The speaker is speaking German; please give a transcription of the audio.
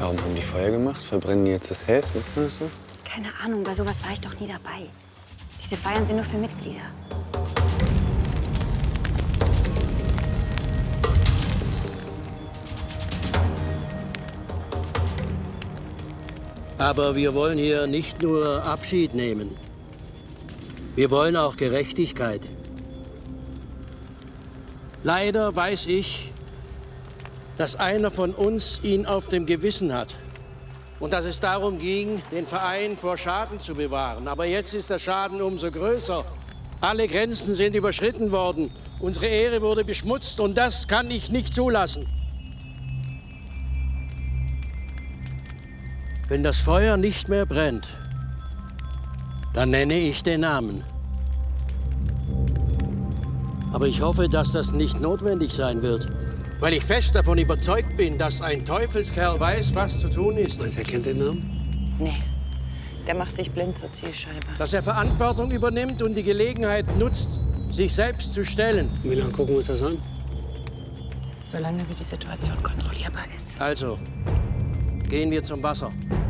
Warum haben die Feuer gemacht? Verbrennen die jetzt das Häs? Macht man das so? Keine Ahnung, bei sowas war ich doch nie dabei. Diese Feiern sind nur für Mitglieder. Aber wir wollen hier nicht nur Abschied nehmen. Wir wollen auch Gerechtigkeit. Leider weiß ich, dass einer von uns ihn auf dem Gewissen hat. Und dass es darum ging, den Verein vor Schaden zu bewahren. Aber jetzt ist der Schaden umso größer. Alle Grenzen sind überschritten worden. Unsere Ehre wurde beschmutzt und das kann ich nicht zulassen. Wenn das Feuer nicht mehr brennt, dann nenne ich den Namen. Aber ich hoffe, dass das nicht notwendig sein wird, weil ich fest davon überzeugt bin, dass ein Teufelskerl weiß, was zu tun ist. Meinst du, er kennt den Namen? Nee, der macht sich blind zur Zielscheibe. Dass er Verantwortung übernimmt und die Gelegenheit nutzt, sich selbst zu stellen. Wie lange gucken wir uns das an? Solange wie die Situation kontrollierbar ist. Also, gehen wir zum Wasser.